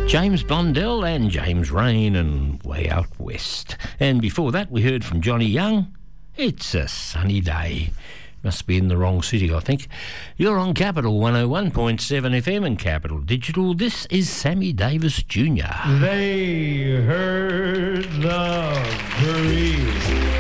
James Blundell and James Rain and Way Out West. And before that, we heard from Johnny Young, It's a Sunny Day. Must be in the wrong city, I think. You're on Capital 101.7 FM and Capital Digital. This is Sammy Davis Jr. They heard the breeze.